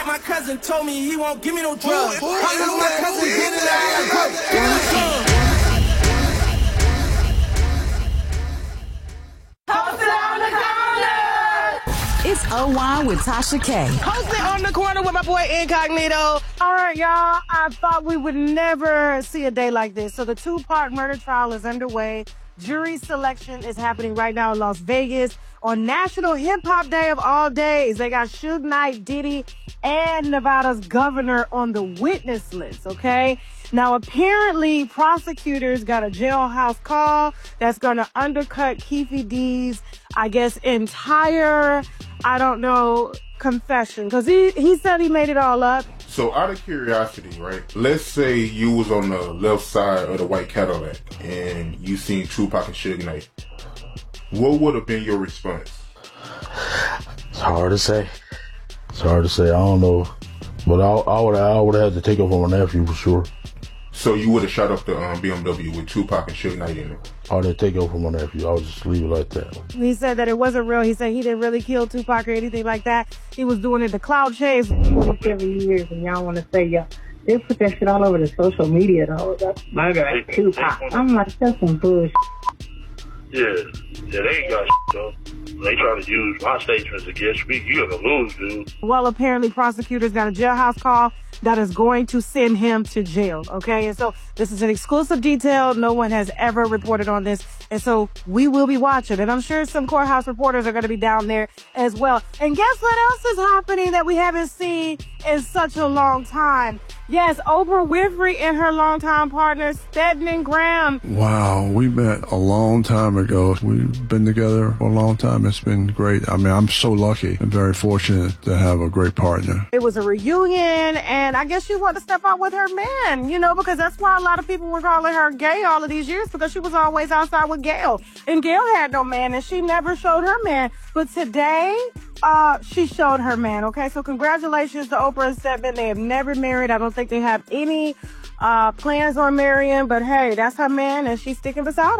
My cousin told me he won't give me no drugs. I know my cousin did it. I gotta go. Give me the drugs. It's O-Wine with Tasha K. Hosting on the corner with my boy Incognito. All right, y'all. I thought we would never see a day like this. So the two-part murder trial is underway. Jury selection is happening right now in Las Vegas on National Hip Hop Day of all days. They got Suge Knight, Diddy, and Nevada's governor on the witness list, okay? Now, apparently, prosecutors got a jailhouse call that's going to undercut Keffe D's, I guess, entire, confession. Because he said he made it all up. So out of curiosity, right? Let's say you was on the left side of the white Cadillac and you seen Tupac and Suge Knight. What would have been your response? It's hard to say. I don't know. But I would have had to take off on my nephew for sure. So you would have shot up the BMW with Tupac and Suge Knight in it? I didn't take off on my nephew. I would just leave it like that. He said that it wasn't real. He said he didn't really kill Tupac or anything like that. He was doing it to cloud chase. 27 years, and y'all want to say, y'all, they put that shit all over the social media, though. That's murder at Tupac. I'm like, that's some bullshit. Yeah, they ain't got though. They try to use my statements against me. You're gonna lose, dude. Well, apparently prosecutors got a jailhouse call that is going to send him to jail, okay? And so this is an exclusive detail. No one has ever reported on this. And so we will be watching. And I'm sure some courthouse reporters are going to be down there as well. And guess what else is happening that we haven't seen in such a long time? Yes, Oprah Winfrey and her longtime partner, Stedman Graham. Wow, we met a long time ago. We've been together for a long time. It's been great. I mean, I'm so lucky and very fortunate to have a great partner. It was a reunion, and I guess she wanted to step out with her man, because that's why a lot of people were calling her gay all of these years, because she was always outside with Gayle. And Gayle had no man, and she never showed her man. But today, she showed her man, okay? So congratulations to Oprah and Stedman. They have never married. I don't think they have any plans on marrying, but hey, that's her man, and she's sticking beside him.